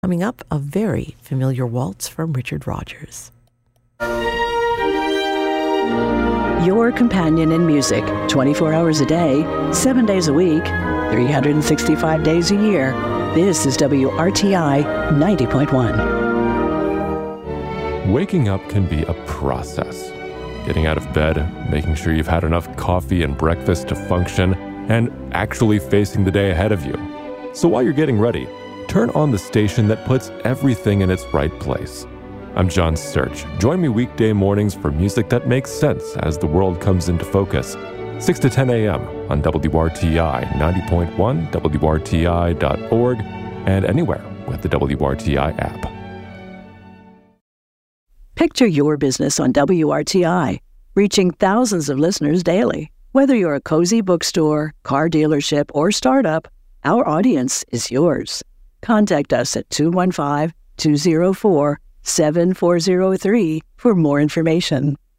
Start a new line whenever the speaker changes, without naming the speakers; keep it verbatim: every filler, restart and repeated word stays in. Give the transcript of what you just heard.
Coming up, a very familiar waltz from Richard Rodgers.
Your companion in music, twenty-four hours a day, seven days a week, three hundred sixty-five days a year. This is W R T I ninety point one.
Waking up can be a process. Getting out of bed, making sure you've had enough coffee and breakfast to function, and actually facing the day ahead of you. So while you're getting ready, turn on the station that puts everything in its right place. I'm John Search. Join me weekday mornings for music that makes sense as the world comes into focus. six to ten a.m. on W R T I ninety point one, W R T I dot org, and anywhere with the W R T I app.
Picture your business on W R T I, reaching thousands of listeners daily. Whether you're a cozy bookstore, car dealership, or startup, our audience is yours. Contact us at two one five, two zero four, seven four zero three for more information.